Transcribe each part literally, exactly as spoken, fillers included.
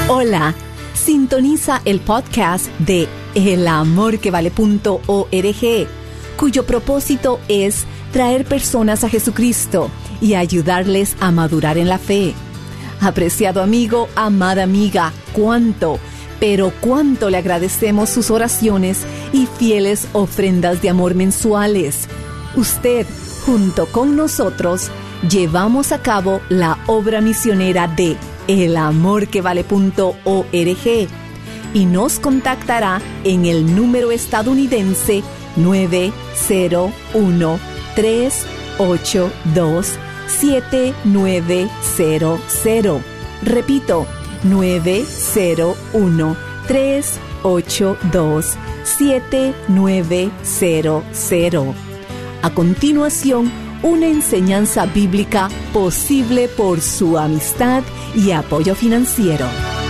Hola, sintoniza el podcast de el amor que vale punto org, cuyo propósito es traer personas a Jesucristo y ayudarles a madurar en la fe. Apreciado amigo, amada amiga, cuánto, pero cuánto le agradecemos sus oraciones y fieles ofrendas de amor mensuales. Usted, junto con nosotros, llevamos a cabo la obra misionera de el amor que vale punto org y nos contactará en el número estadounidense nueve cero uno, tres ocho dos, siete nueve cero cero. Repito, nueve cero uno, tres ocho dos, siete nueve cero cero. A continuación, una enseñanza bíblica posible por su amistad y apoyo financiero.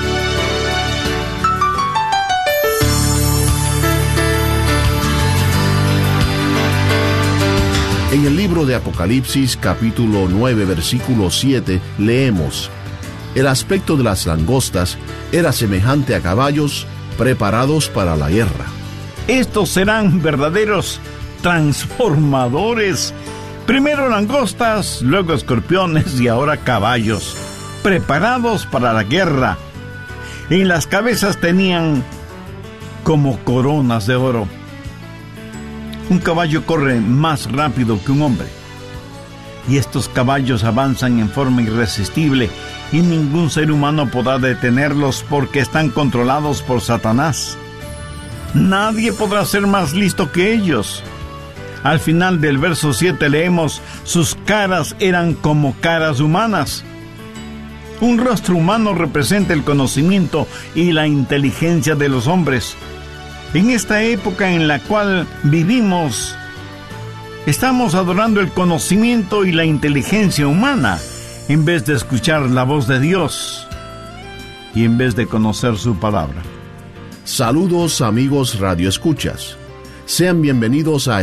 En el libro de Apocalipsis, capítulo nueve, versículo siete, leemos: el aspecto de las langostas era semejante a caballos preparados para la guerra. Estos serán verdaderos transformadores. Primero langostas, luego escorpiones y ahora caballos, preparados para la guerra. En las cabezas tenían como coronas de oro. Un caballo corre más rápido que un hombre, y estos caballos avanzan en forma irresistible, y ningún ser humano podrá detenerlos porque están controlados por Satanás. Nadie podrá ser más listo que ellos. Al final del verso siete leemos: sus caras eran como caras humanas. Un rostro humano representa el conocimiento y la inteligencia de los hombres. En esta época en la cual vivimos, estamos adorando el conocimiento y la inteligencia humana en vez de escuchar la voz de Dios y en vez de conocer su palabra. Saludos, amigos radioescuchas. Sean bienvenidos a